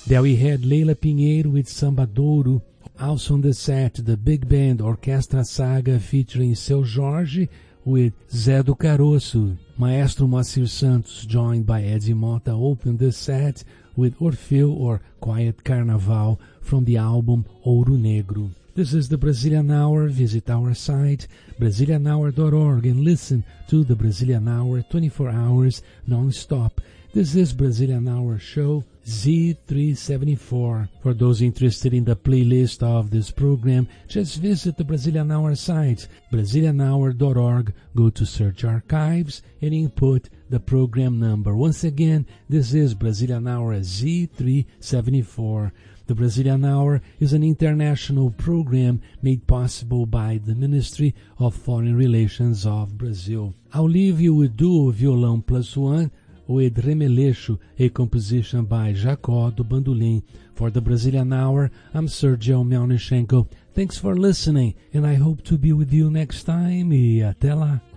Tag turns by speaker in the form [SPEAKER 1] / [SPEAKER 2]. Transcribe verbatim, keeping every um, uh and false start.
[SPEAKER 1] There we had Leila Pinheiro with Samba Douro. Also on the set, the big band Orquestra Saga featuring Seu Jorge with Zé do Caroço. Maestro Moacir Santos, joined by Eddie Mota, opened the set with Orfeu or Quiet Carnaval from the album Ouro Negro. This is the Brazilian Hour. Visit our site, Brazilian hour dot org, and listen to the Brazilian Hour twenty-four hours non-stop. This is Brazilian Hour Show Z three seventy-four. For those interested in the playlist of this program, just visit the Brazilian Hour site, Brazilian hour dot org. Go to Search Archives and input the program number. Once again, this is Brazilian Hour Z three seventy-four. The Brazilian Hour is an international program made possible by the Ministry of Foreign Relations of Brazil. I'll leave you with Duo Violão Plus One with Remeleixo, a composition by Jacó do Bandolim. For the Brazilian Hour, I'm Sergio Melnichenko. Thanks for listening, and I hope to be with you next time. E até lá.